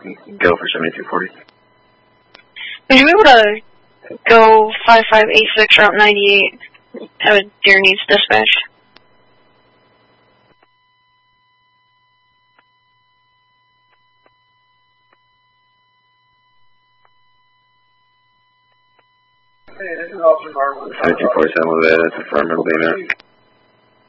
Go for 7240. Would you be able to go 5586 Route 98? Have a deer needs dispatch. Hey, this is Officer Garland. 7247 with a affirmative,